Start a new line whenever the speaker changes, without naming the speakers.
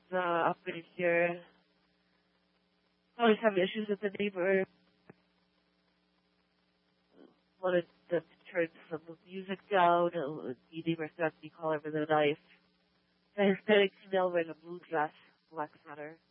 up in here. Always have issues with the neighbor. Wanted to turn some music down. The neighbor threatened me call her with a knife. A Hispanic female wearing a blue dress, black sweater.